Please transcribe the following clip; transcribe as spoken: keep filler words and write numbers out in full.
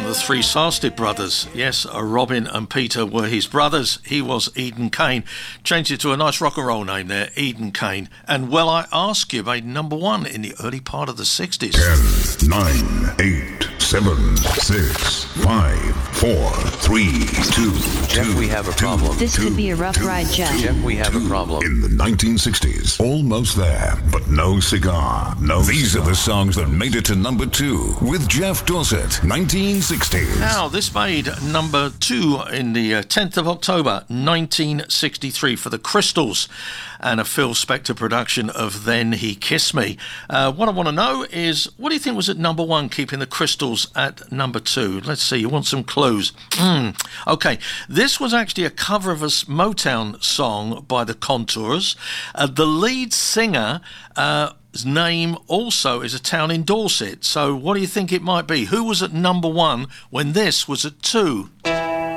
the three Sarstedt brothers. Yes, Robin and Peter were his brothers. He was Eden Kane. Changed it to a nice rock and roll name there, Eden Kane. And Well I Ask You made number one in the early part of the sixties. ten, nine, eight, seven, six, five, four, three, two, Jeff, two, we have a two, problem. This two, could be a rough two, ride, Jeff. two, Jeff, we have a two. problem. In the nineteen sixties, almost there, but no cigar, no These cigar. are the songs that made it to number two with Jeff Dorsett, nineteen sixties. Now, this made number two in the uh, tenth of October, nineteen sixty-three for the Crystals, and a Phil Spector production of Then He Kissed Me. Uh, what I want to know is, what do you think was at number one, keeping the Crystals at number two? Let's see, you want some clues? Mm. Okay, this was actually a cover of a Motown song by the Contours. Uh, the lead singer... Uh, His name also is a town in Dorset. So what do you think it might be? Who was at number one when this was at two?